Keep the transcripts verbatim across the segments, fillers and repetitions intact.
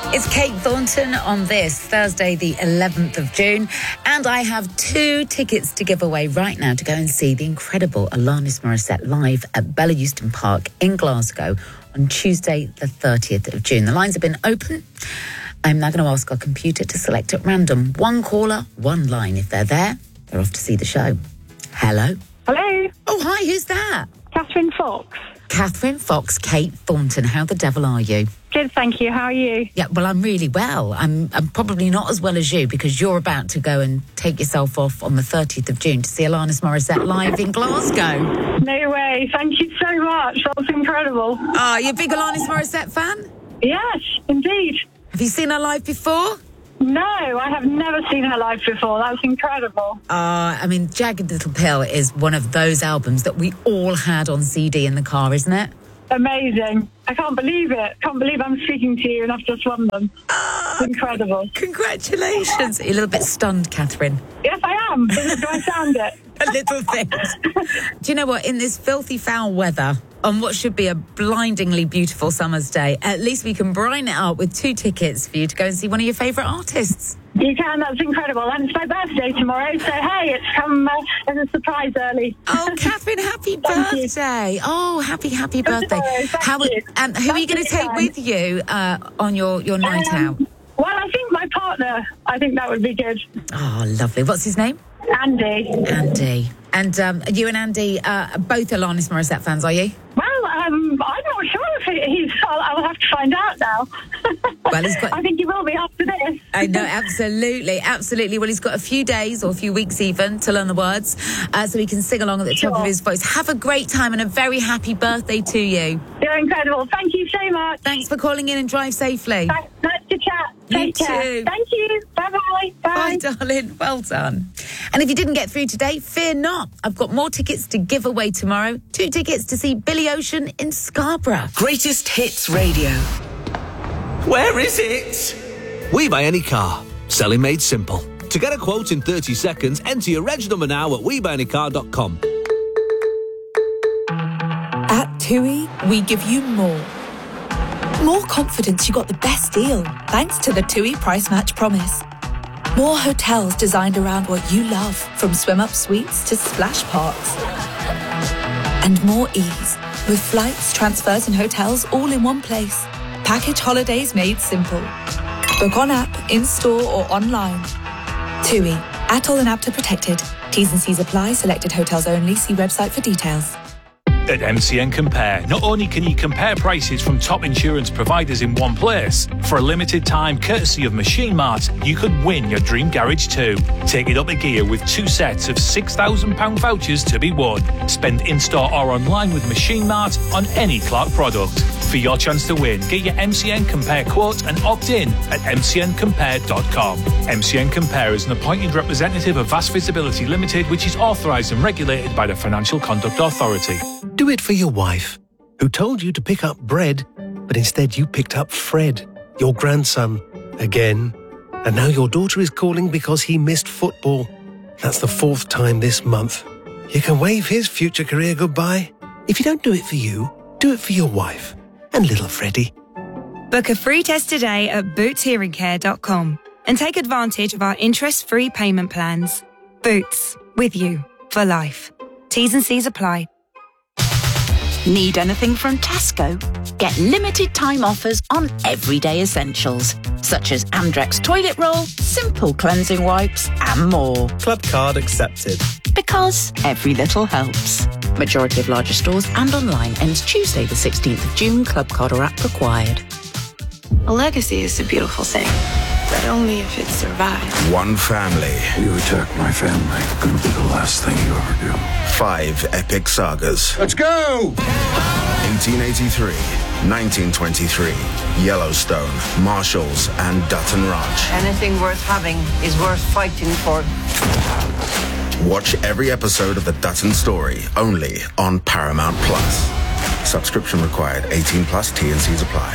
It's Kate Thornton on this Thursday, the eleventh of June, and I have two tickets to give away right now to go and see the incredible Alanis Morissette live at Bella Euston Park in Glasgow on Tuesday, the thirtieth of June. The lines have been open. I'm now going to ask our computer to select at random one caller, one line. If they're there, they're off to see the show. Hello? Hello? Oh, hi, who's that? Catherine Fox. Catherine Fox, Kate Thornton. How the devil are you? Good, thank you. How are you? Yeah, well, I'm really well. I'm I'm probably not as well as you because you're about to go and take yourself off on the thirtieth of June to see Alanis Morissette live in Glasgow. No way. Thank you so much. That was incredible. Oh, you a big Alanis Morissette fan? Yes, indeed. Have you seen her live before? No, I have never seen her live before. That's incredible. Uh, I mean, Jagged Little Pill is one of those albums that we all had on C D in the car, isn't it? Amazing. I can't believe it. Can't believe I'm speaking to you and I've just won them. It's incredible. Congratulations. Are you a little bit stunned, Catherine? Yes, I am. Do I sound it? A little bit. Do you know what? In this filthy foul weather, on what should be a blindingly beautiful summer's day, at least we can brighten it up with two tickets for you to go and see one of your favourite artists. You can, that's incredible. And it's my birthday tomorrow, so hey, it's come uh, as a surprise early. Oh, Catherine, happy birthday. You. Oh, happy, happy birthday. Sorry, How, you. Um, who Thank are you going to take time. with you uh, on your, your night um, out? Well, I think my partner, I think that would be good. Oh, lovely. What's his name? Andy. Andy. And um, you and Andy, uh, both Alanis Morissette fans, are you? Well, um, I'm not sure if he's... I'll, I'll have to find out now. Well, he's got... I think he will be after this. I know, absolutely, absolutely. Well, he's got a few days or a few weeks even to learn the words, uh, so he can sing along at the Sure. top of his voice. Have a great time and a very happy birthday to you. You're incredible. Thank you so much. Thanks for calling in and drive safely. Nice, nice to chat. You Take care. too. Thank you. Bye-bye. Bye. Bye, darling. Well done. And if you didn't get through today, fear not. I've got more tickets to give away tomorrow. Two tickets to see Billy Ocean in Scarborough. Greatest Hits Radio. Where is it? We Buy Any Car. Selling made simple. To get a quote in thirty seconds, enter your reg number now at we buy any car dot com. At TUI, we give you more. More confidence you got the best deal, thanks to the TUI Price Match Promise. More hotels designed around what you love, from swim-up suites to splash parks. And more ease, with flights, transfers and hotels all in one place. Package holidays made simple. Book on app, in-store or online. TUI, A T O L and APTA protected. T's and C's apply. Selected hotels only. See website for details. At M C N Compare, not only can you compare prices from top insurance providers in one place, for a limited time, courtesy of Machine Mart, you could win your dream garage too. Take it up a gear with two sets of six thousand pounds vouchers to be won. Spend in-store or online with Machine Mart on any Clark product. For your chance to win, get your M C N Compare quote and opt in at m c n compare dot com. M C N Compare is an appointed representative of Vast Visibility Limited, which is authorised and regulated by the Financial Conduct Authority. Do it for your wife, who told you to pick up bread, but instead you picked up Fred, your grandson, again. And now your daughter is calling because he missed football. That's the fourth time this month. You can wave his future career goodbye. If you don't do it for you, do it for your wife and little Freddie. Book a free test today at boots hearing care dot com and take advantage of our interest-free payment plans. Boots, with you for life. T's and C's apply. Need anything from Tesco? Get limited time offers on everyday essentials, such as Andrex toilet roll, Simple cleansing wipes, and more. Club card accepted. Because every little helps. Majority of larger stores and online ends Tuesday the sixteenth of June. Club card or app required. A legacy is a beautiful thing, but only if it survives. One family. You attack my family. Gonna be the last thing you ever do. Five epic sagas. Let's go! eighteen eighty-three, nineteen twenty-three, Yellowstone, Marshalls, and Dutton Ranch. Anything worth having is worth fighting for. Watch every episode of The Dutton Story, only on Paramount Plus. Subscription required. eighteen plus. T and C's apply.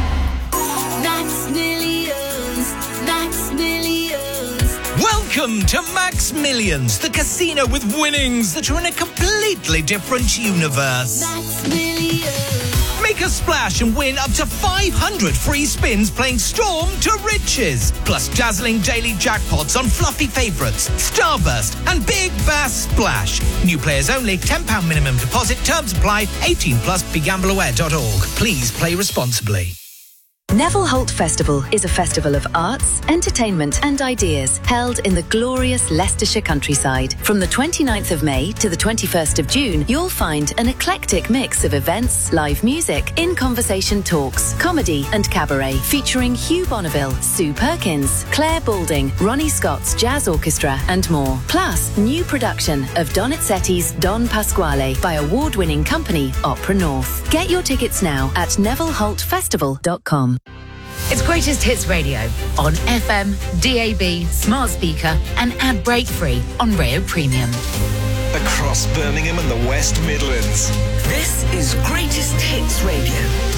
Max Millions, Max Millions. Welcome to Max Millions, the casino with winnings that are in a completely different universe. Max Millions. Make Take a splash and win up to five hundred free spins playing Storm to Riches. Plus dazzling daily jackpots on fluffy favourites, Starburst and Big Bass Splash. New players only, ten pounds minimum deposit, terms apply, eighteen plus, be gamble aware dot org. Please play responsibly. Neville Holt Festival is a festival of arts, entertainment and ideas held in the glorious Leicestershire countryside. From the twenty-ninth of May to the twenty-first of June, you'll find an eclectic mix of events, live music, in-conversation talks, comedy and cabaret, featuring Hugh Bonneville, Sue Perkins, Claire Balding, Ronnie Scott's Jazz Orchestra and more. Plus, new production of Donizetti's Don Pasquale by award-winning company Opera North. Get your tickets now at neville holt festival dot com. It's Greatest Hits Radio on F M, D A B, smart speaker and ad break free on Rayo Premium. Across Birmingham and the West Midlands. This is Greatest Hits Radio.